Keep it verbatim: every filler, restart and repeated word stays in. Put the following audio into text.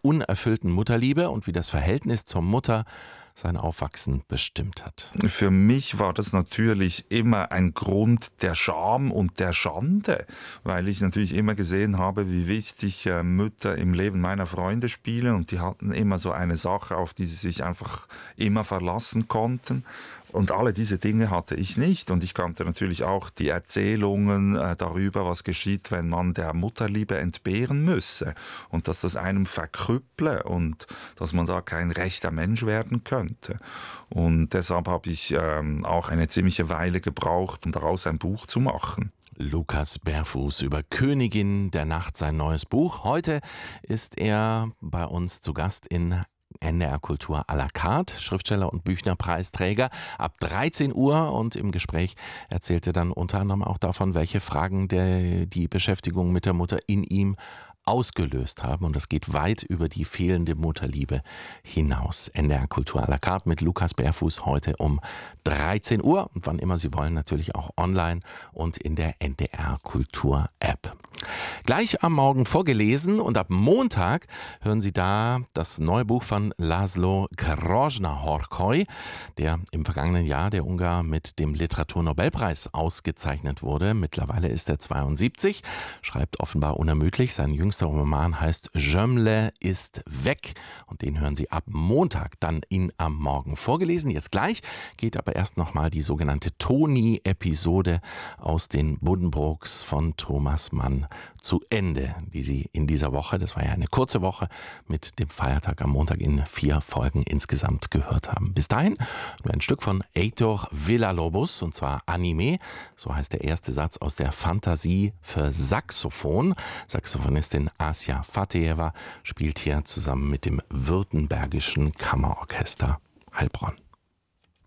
der unerfüllten Mutterliebe und wie das Verhältnis zur Mutter sein Aufwachsen bestimmt hat. Für mich war das natürlich immer ein Grund der Scham und der Schande, weil ich natürlich immer gesehen habe, wie wichtig äh, Mütter im Leben meiner Freunde spielen, und die hatten immer so eine Sache, auf die sie sich einfach immer verlassen konnten. Und alle diese Dinge hatte ich nicht, und ich kannte natürlich auch die Erzählungen äh, darüber, was geschieht, wenn man der Mutterliebe entbehren müsse und dass das einem verkrüpple und dass man da kein rechter Mensch werden könnte. Und deshalb habe ich ähm, auch eine ziemliche Weile gebraucht, um daraus ein Buch zu machen. Lukas Berfuß über Königin der Nacht, sein neues Buch. Heute ist er bei uns zu Gast in N D R Kultur à la carte, Schriftsteller und Büchnerpreisträger, ab dreizehn Uhr, und im Gespräch erzählt er dann unter anderem auch davon, welche Fragen der, die Beschäftigung mit der Mutter in ihm ausgelöst haben, und das geht weit über die fehlende Mutterliebe hinaus. N D R Kultur à la carte mit Lukas Berfuß heute um dreizehn Uhr, und wann immer Sie wollen, natürlich auch online und in der N D R Kultur App. Gleich am Morgen vorgelesen, und ab Montag hören Sie da das neue Buch von László Krosna-Horkoy, der im vergangenen Jahr der Ungar mit dem Literaturnobelpreis ausgezeichnet wurde. Mittlerweile ist er zweiundsiebzig, schreibt offenbar unermüdlich. Sein jüngster Roman heißt Gömle ist weg, und den hören Sie ab Montag dann in Am Morgen vorgelesen. Jetzt gleich geht aber erst nochmal die sogenannte Toni-Episode aus den Buddenbrooks von Thomas Mann zu Ende, die Sie in dieser Woche, das war ja eine kurze Woche, mit dem Feiertag am Montag in vier Folgen insgesamt gehört haben. Bis dahin nur ein Stück von Heitor Villa-Lobos, und zwar Anime, so heißt der erste Satz aus der Fantasie für Saxophon. Saxophonistin Asia Fateheva spielt hier zusammen mit dem Württembergischen Kammerorchester Heilbronn.